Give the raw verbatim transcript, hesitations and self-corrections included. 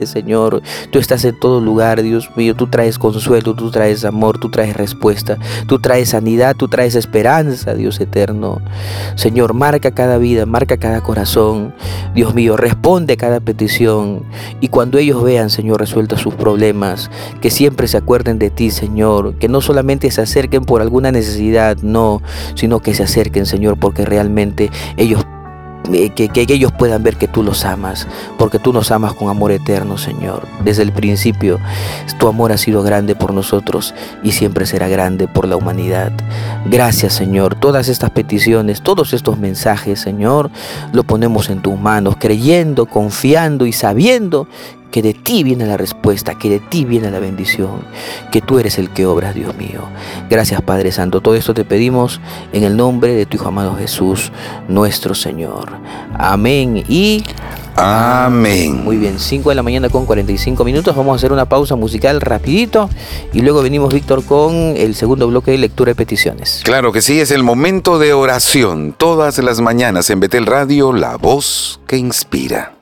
Señor, tú estás en todo lugar, Dios mío, tú traes consuelo, tú traes amor, tú traes respuesta, tú traes sanidad, tú traes esperanza, Dios eterno. Señor, marca cada vida, marca cada corazón, Dios mío, responde a cada petición, y cuando ellos vean, Señor, resueltos sus problemas, que siempre se acuerden de ti, Señor, que no solamente se acerquen por alguna necesidad, no, sino que se acerquen, Señor, porque realmente ellos Que, que ellos puedan ver que tú los amas, porque tú nos amas con amor eterno, Señor. Desde el principio, tu amor ha sido grande por nosotros y siempre será grande por la humanidad. Gracias, Señor. Todas estas peticiones, todos estos mensajes, Señor, lo ponemos en tus manos, creyendo, confiando y sabiendo que de ti viene la respuesta, que de ti viene la bendición, que tú eres el que obras, Dios mío. Gracias, Padre Santo. Todo esto te pedimos en el nombre de tu Hijo amado Jesús, nuestro Señor. Amén y amén. Muy bien, cinco de la mañana con cuarenta y cinco minutos. Vamos a hacer una pausa musical rapidito y luego venimos, Víctor, con el segundo bloque de lectura de peticiones. Claro que sí, es el momento de oración. Todas las mañanas en Betel Radio, la voz que inspira.